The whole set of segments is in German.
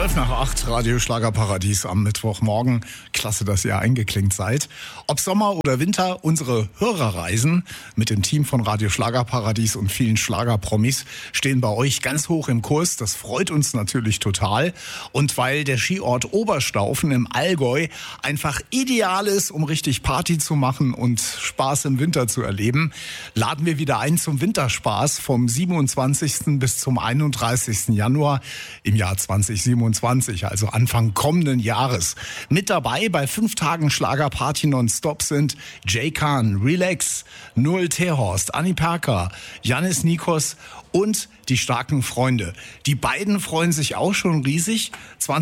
7:12 Radio Schlagerparadies am Mittwochmorgen. Klasse, dass ihr eingeklinkt seid. Ob Sommer oder Winter, unsere Hörerreisen mit dem Team von Radio Schlagerparadies und vielen Schlagerpromis stehen bei euch ganz hoch im Kurs. Das freut uns natürlich total. Und weil der Skiort Oberstaufen im Allgäu einfach ideal ist, um richtig Party zu machen und Spaß im Winter zu erleben, laden wir wieder ein zum Winterspaß vom 27. bis zum 31. Januar im Jahr 2027, also Anfang kommenden Jahres. Mit dabei bei 5 Tagen Schlagerparty nonstop sind Jay Khan, Relax, Noel Terhorst, Anni Perker, Janis Nikos und die starken Freunde. Die beiden freuen sich auch schon riesig.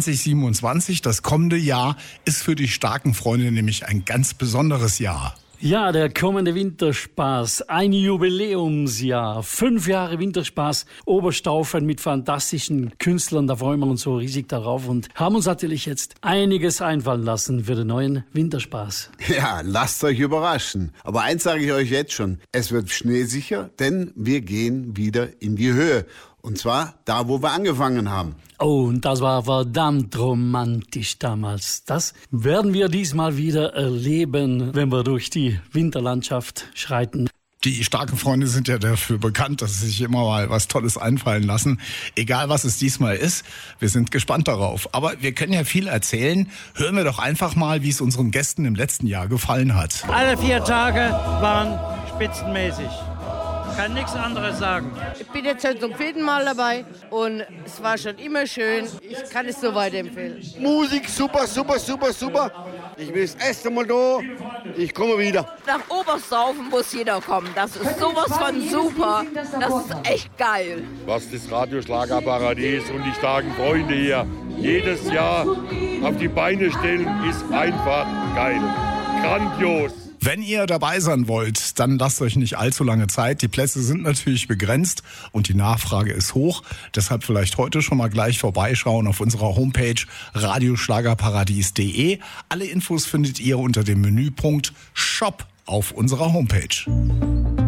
2027, das kommende Jahr, ist für die starken Freunde nämlich ein ganz besonderes Jahr. Ja, der kommende Winterspaß, ein Jubiläumsjahr, 5 Jahre Winterspaß, Oberstaufen mit fantastischen Künstlern, da freuen wir uns so riesig darauf und haben uns natürlich jetzt einiges einfallen lassen für den neuen Winterspaß. Ja, lasst euch überraschen. Aber eins sage ich euch jetzt schon, es wird schneesicher, denn wir gehen wieder in die Höhe. Und zwar da, wo wir angefangen haben. Oh, und das war verdammt romantisch damals. Das werden wir diesmal wieder erleben, wenn wir durch die Winterlandschaft schreiten. Die starken Freunde sind ja dafür bekannt, dass sie sich immer mal was Tolles einfallen lassen. Egal, was es diesmal ist, wir sind gespannt darauf. Aber wir können ja viel erzählen. Hören wir doch einfach mal, wie es unseren Gästen im letzten Jahr gefallen hat. Alle 4 Tage waren spitzenmäßig. Kann nichts anderes sagen. Ich bin jetzt schon zum 4. Mal dabei und es war schon immer schön. Ich kann es so weiterempfehlen. Musik super, super, super, super. Ich bin das erste Mal da. Ich komme wieder. Nach Oberstaufen muss jeder kommen. Das ist sowas von super. Das ist echt geil. Was das Radio Schlagerparadies und die starken Freunde hier jedes Jahr auf die Beine stellen, ist einfach geil. Grandios. Wenn ihr dabei sein wollt, dann lasst euch nicht allzu lange Zeit. Die Plätze sind natürlich begrenzt und die Nachfrage ist hoch. Deshalb vielleicht heute schon mal gleich vorbeischauen auf unserer Homepage radioschlagerparadies.de. Alle Infos findet ihr unter dem Menüpunkt Shop auf unserer Homepage.